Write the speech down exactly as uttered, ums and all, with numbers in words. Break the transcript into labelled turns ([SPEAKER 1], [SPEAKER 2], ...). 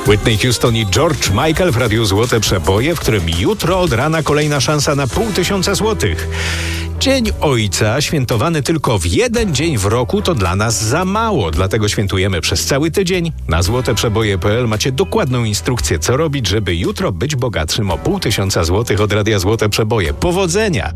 [SPEAKER 1] Whitney Houston i George Michael w Radiu Złote Przeboje, w którym jutro od rana kolejna szansa na pół tysiąca złotych. Dzień Ojca, świętowany tylko w jeden dzień w roku, to dla nas za mało, dlatego świętujemy przez cały tydzień. Na złoteprzeboje kropka p l macie dokładną instrukcję, co robić, żeby jutro być bogatszym o pół tysiąca złotych od Radia Złote Przeboje. Powodzenia!